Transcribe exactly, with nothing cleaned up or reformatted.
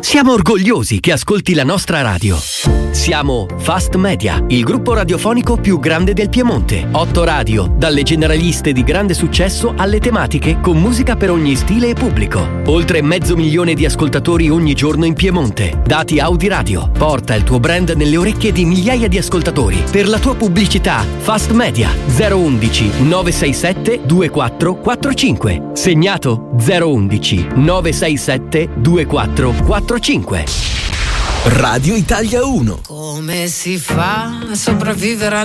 Siamo orgogliosi che ascolti la nostra radio. Siamo Fast Media, il gruppo radiofonico più grande del Piemonte. Otto radio, dalle generaliste di grande successo alle tematiche con musica per ogni stile e pubblico. Oltre mezzo milione di ascoltatori ogni giorno in Piemonte. Dati Audi Radio. Porta il tuo brand nelle orecchie di migliaia di ascoltatori. Per la tua pubblicità, Fast Media zero undici nove sei sette due quattro quattro cinque. Segnato zero undici nove sei sette due quattro quattro cinque. Radio Italia uno. Come si fa a sopravvivere